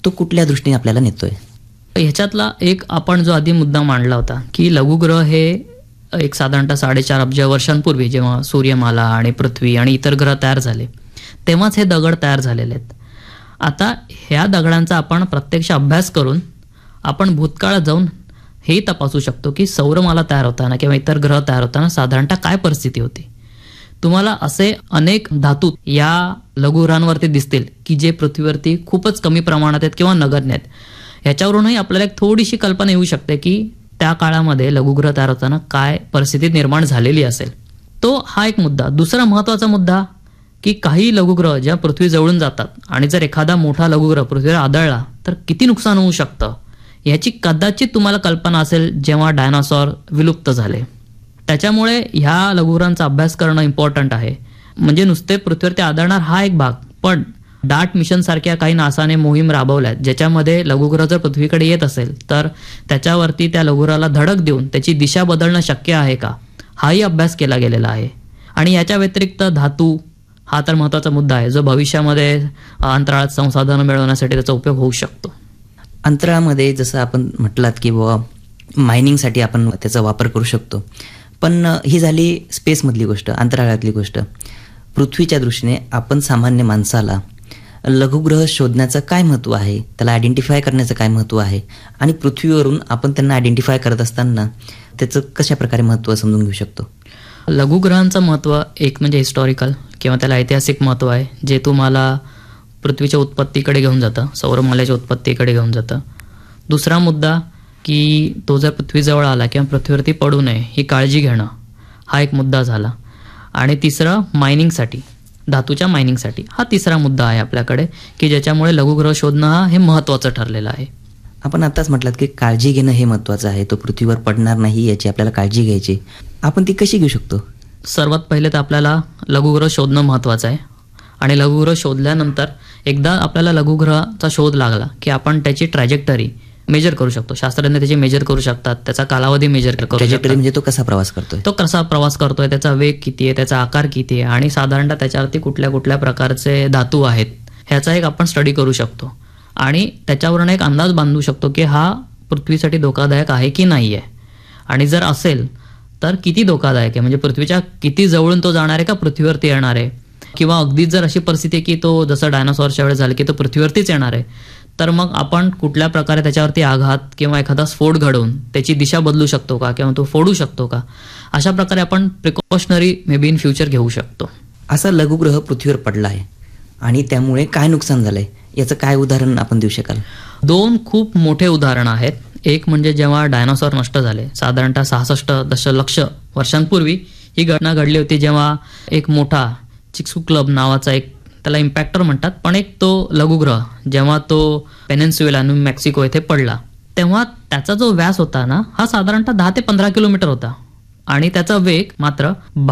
तो कुठल्या दृष्टीने आपल्याला नेतोय? ह्याच्यातला एक आपण जो आधी मुद्दा मांडला होता की लघुग्रह हे एक साधारणतः 4.5 अब्ज वर्षांपूर्वी जेव्हा सूर्यमाला आणि पृथ्वी आणि इतर ग्रह तयार झाले तेव्हाच हे दगड तयार झालेले आहेत. आता ह्या दगडांचा आपण प्रत्यक्ष अभ्यास करून आपण भूतकाळात जाऊन हे तपासू शकतो की सौरमाला तयार होताना किंवा इतर ग्रह तयार होताना साधारणतः काय परिस्थिती होती. तुम्हाला असे अनेक धातू या लघुग्रहांवरती दिसतील की जे पृथ्वीवरती खूपच कमी प्रमाणात आहेत किंवा नगण्य आहेत. ह्याच्यावरूनही आपल्याला एक थोडीशी कल्पना येऊ शकते की त्या काळामध्ये लघुग्रह तयार होताना काय परिस्थिती निर्माण झालेली असेल. तो हा एक मुद्दा. दुसरा महत्त्वाचा मुद्दा की काही लघुग्रह ज्या पृथ्वी जवळून जातात आणि जर एखादा मोठा लघुग्रह पृथ्वीवर आदळला तर किती नुकसान होऊ शकतं याची कदाचित तुम्हाला कल्पना असेल जेव्हा डायनासॉर विलुप्त झाले. त्याच्यामुळे ह्या लघुग्रहांचा अभ्यास करणं इम्पॉर्टंट आहे. म्हणजे नुसते पृथ्वीवरती आदळणार हा एक भाग, पण डार्ट मिशन सारख्या काही नासाने मोहीम राबवल्यात ज्याच्यामध्ये लघुग्रह जर पृथ्वीकडे येत असेल तर त्याच्यावरती त्या लघुग्रहाला धडक देऊन त्याची दिशा बदलणं शक्य आहे का हाही अभ्यास केला गेलेला आहे. आणि याच्या व्यतिरिक्त धातू हा तर महत्त्वाचा मुद्दा आहे जो भविष्यामध्ये अंतराळात संसाधनं मिळवण्यासाठी त्याचा उपयोग होऊ शकतो. अंतराळामध्ये जसं आपण म्हटलात की बाबा मायनिंगसाठी आपण त्याचा वापर करू शकतो, पण ही झाली स्पेसमधली गोष्ट, अंतराळातली गोष्ट. पृथ्वीच्या दृष्टीने आपण सामान्य माणसाला लघुग्रह शोधण्याचं काय महत्त्व आहे, त्याला आयडेंटिफाय करण्याचं काय महत्त्व आहे आणि पृथ्वीवरून आपण त्यांना आयडेंटिफाय करत असताना त्याचं कशा प्रकारे महत्त्व समजून घेऊ शकतो? लघुग्रहांचं महत्त्व एक म्हणजे हिस्टॉरिकल किंवा त्याला ऐतिहासिक महत्त्व आहे जे तुम्हाला पृथ्वीच्या उत्पत्तीकडे घेऊन जातं, सौरमालेच्या उत्पत्तीकडे घेऊन जातं. दुसरा मुद्दा की तो जर पृथ्वीजवळ आला किंवा पृथ्वीवरती पडू नये ही काळजी घेणं हा एक मुद्दा झाला. आणि तिसरं मायनिंगसाठी, धातूच्या मायनिंगसाठी हा तिसरा मुद्दा आहे आपल्याकडे की ज्याच्यामुळे लघुग्रह शोधणं हे महत्त्वाचं ठरलेलं आहे. आपण आताच म्हटलात की काळजी घेणं हे महत्त्वाचं आहे, तो पृथ्वीवर पडणार नाही याची आपल्याला काळजी घ्यायची. आपण ती कशी घेऊ शकतो? सर्वात पहिले तर आपल्याला लघुग्रह शोधणं महत्त्वाचं आहे. आणि लघुग्रह शोधल्यानंतर एकदा आपल्याला लघुग्रहाचा शोध लागला की आपण त्याची ट्रॅजेक्टरी मेजर करू शकतो. शास्त्रज्ञ त्याची मेजर करू शकतात, त्याचा कालावधी मेजर करू शकतात. ट्रॅजेक्टरी म्हणजे तो कसा प्रवास करतोय, त्याचा वेग किती आहे, त्याचा आकार किती आहे आणि साधारणतः त्याच्यावरती कुठल्या कुठल्या प्रकारचे धातू आहेत ह्याचा एक आपण स्टडी करू शकतो. आणि त्याच्यावरून एक अंदाज बांधू शकतो की हा पृथ्वीसाठी धोकादायक आहे की नाही आहे. आणि जर असेल तर किती धोकादायक आहे, म्हणजे पृथ्वीच्या किती जवळून तो जाणार आहे का पृथ्वीवरती येणार आहे, किंवा अगदीच जर अशी परिस्थिती आहे की तो जसं डायनासॉरच्या वेळेस झालं की तो पृथ्वीवरतीच येणार आहे तर मग आपण कुठल्या प्रकारे त्याच्यावरती आघात किंवा एखादा स्फोट घडवून त्याची दिशा बदलू शकतो का किंवा तो फोडू शकतो का, अशा प्रकारे आपण precautionary may be in future घेऊ शकतो. असा लघुग्रह पृथ्वीवर पडला आहे आणि त्यामुळे काय नुकसान झालंय याचं काय उदाहरण आपण देऊ शकाल? 2 खूप मोठे उदाहरणं आहेत. एक म्हणजे जेव्हा डायनासॉर नष्ट झाले साधारणतः 66 दशलक्ष वर्षांपूर्वी ही घटना घडली होती जेव्हा एक मोठा चिक्सुक्लब नावाचा एक त्याला इम्पॅक्टर म्हणतात पण एक तो लघुग्रह जेव्हा तो पेनिन्सुला न्यू मेक्सिको येथे पडला तेव्हा त्याचा जो व्यास होता ना हा साधारणतः 10 ते 15 किलोमीटर होता आणि त्याचा वेग मात्र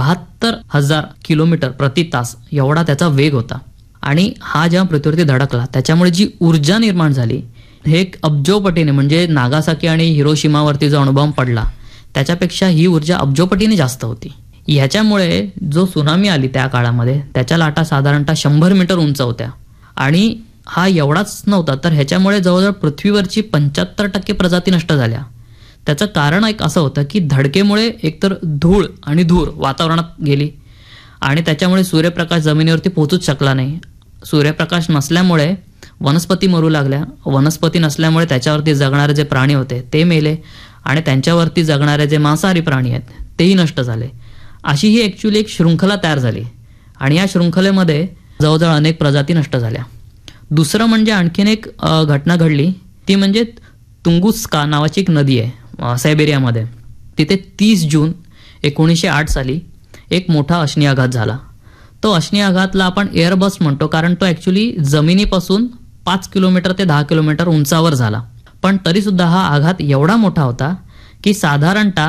72,000 किलोमीटर प्रति तास एवढा त्याचा वेग होता. आणि हा जेव्हा पृथ्वीवरती धडकला त्याच्यामुळे जी ऊर्जा निर्माण झाली हे एक अब्जोपटीने, म्हणजे नागासाकी आणि हिरोशिमावरती जो अणुबॉम्ब पडला त्याच्यापेक्षा ही ऊर्जा अब्जोपटीने जास्त होती. ह्याच्यामुळे जो सुनामी आली त्या काळामध्ये त्याच्या लाटा साधारणतः 100 मीटर उंच होत्या. आणि हा एवढाच नव्हता तर ह्याच्यामुळे जवळजवळ पृथ्वीवरची 75% प्रजाती नष्ट झाल्या. त्याचं कारण एक असं होतं की धडकेमुळे एकतर धूळ आणि धूर वातावरणात गेली आणि त्याच्यामुळे सूर्यप्रकाश जमिनीवरती पोहोचूच शकला नाही. सूर्यप्रकाश नसल्यामुळे वनस्पती मरू लागल्या, वनस्पती नसल्यामुळे त्याच्यावरती जगणारे जे प्राणी होते ते मेले आणि त्यांच्यावरती जगणारे जे मांसाहारी प्राणी आहेत तेही नष्ट झाले. अशी ही ॲक्च्युली एक शृंखला तयार झाली आणि या शृंखलेमध्ये जवळजवळ अनेक प्रजाती नष्ट झाल्या. दुसरं म्हणजे आणखीन एक घटना घडली ती म्हणजे तुंगुस्का नावाची एक नदी आहे सायबेरियामध्ये. तिथे 30 जून 1908 साली एक मोठा अश्नी आघात झाला. तो अश्नी आघातला आपण एअरबस म्हणतो कारण तो ॲक्च्युली जमिनीपासून 5 किलोमीटर ते 10 किलोमीटर उंचावर झाला. पण तरीसुद्धा हा आघात एवढा मोठा होता की साधारणतः